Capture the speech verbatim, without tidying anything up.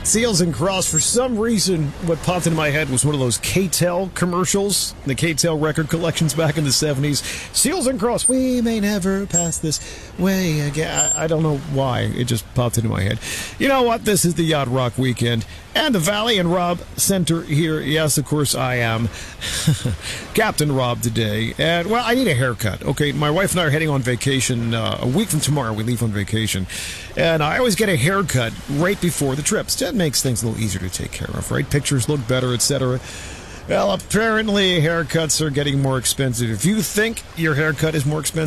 Seals and Cross. For some reason, what popped into my head was one of those K-Tel commercials, the K-Tel record collections back in the seventies. Seals and Cross, we may never pass this way again. I don't know why. It just popped into my head. You know what? This is the Yacht Rock Weekend. And the Valley and Rob Center here. Yes, of course, I am Captain Rob today. And, well, I need a haircut. Okay, my wife and I are heading on vacation. Uh, a week from tomorrow, we leave on vacation. And I always get a haircut right before the trips. That makes things a little easier to take care of, right? Pictures look better, et cetera. Well, apparently haircuts are getting more expensive. If you think your haircut is more expensive,